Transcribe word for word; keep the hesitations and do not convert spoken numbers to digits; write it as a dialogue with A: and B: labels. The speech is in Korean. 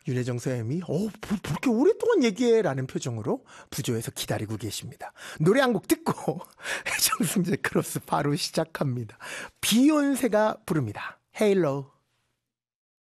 A: 윤혜정 선생님이 어, 뭐, 그렇게 오랫동안 얘기해 라는 표정으로 부조에서 기다리고 계십니다. 노래 한 곡 듣고 정승재 크로스 바로 시작합니다. 비욘세가 부릅니다. 헤일로.